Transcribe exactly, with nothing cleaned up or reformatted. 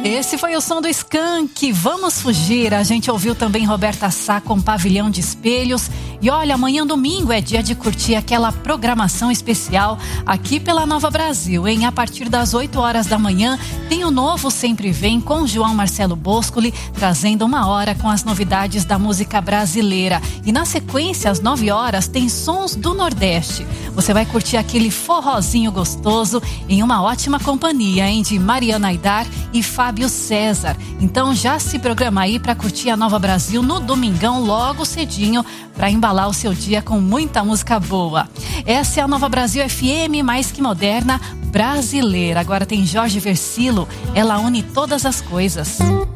Esse foi o som do Skank, Vamos Fugir. A gente ouviu também Roberta Sá com Pavilhão de Espelhos. E olha, amanhã domingo é dia de curtir aquela programação especial aqui pela Nova Brasil, hein? A partir das oito horas da manhã tem o Novo Sempre Vem com João Marcelo Boscoli, trazendo uma hora com as novidades da música brasileira. E na sequência, às nove horas, tem Sons do Nordeste. Você vai curtir aquele forrozinho gostoso em uma ótima companhia, hein? De Mariana Aidar e Fábio César. Então já se programa aí para curtir a Nova Brasil no domingão logo cedinho, para embalar o seu dia com muita música boa. Essa é a Nova Brasil F M, mais que moderna, brasileira. Agora tem Jorge Versilo, Ela Une Todas as Coisas.